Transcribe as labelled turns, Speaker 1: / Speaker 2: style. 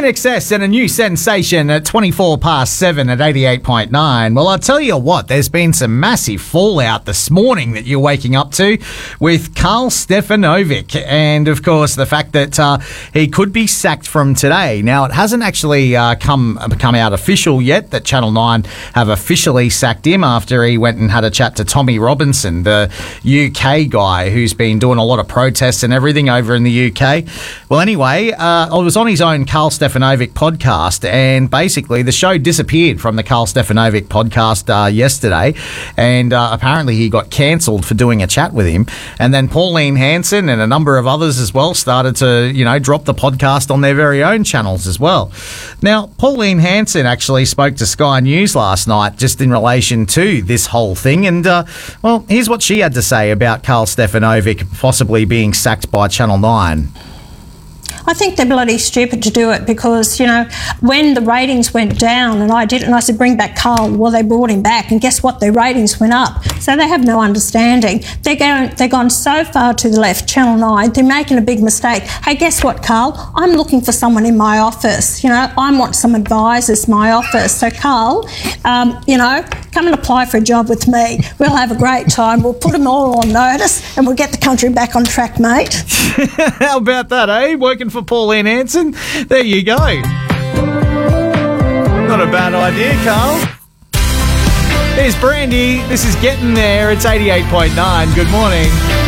Speaker 1: INXS and a new sensation at 24 past 7 at 88.9. Well, I'll tell you what, there's been some massive fallout this morning that you're waking up to with Karl Stefanovic, and of course the fact that he could be sacked from today. Now, it hasn't actually come out official yet that Channel 9 have officially sacked him after he went and had a chat to Tommy Robinson, the UK guy who's been doing a lot of protests and everything over in the UK. Well, anyway, I was on his own Karl Stefanovic podcast, and basically the show disappeared from the Karl Stefanovic podcast yesterday, and apparently he got cancelled for doing a chat with him. And then Pauline Hanson and a number of others as well started to, drop the podcast on their very own channels as well. Now, Pauline Hanson actually spoke to Sky News last night just in relation to this whole thing, and here's what she had to say about Karl Stefanovic possibly being sacked by Channel 9.
Speaker 2: I think they're bloody stupid to do it because, when the ratings went down and I said, bring back Karl, well, they brought him back, and guess what? Their ratings went up. So they have no understanding. They've gone so far to the left, Channel 9, they're making a big mistake. Hey, guess what, Karl? I'm looking for someone in my office. I want some advisors in my office. So, Karl, come and apply for a job with me. We'll have a great time. We'll put them all on notice and we'll get the country back on track, mate.
Speaker 1: How about that, eh? Working for Pauline Hanson? There you go. Not a bad idea, Karl. Here's Brandy. This is Getting There. It's 88.9. Good morning.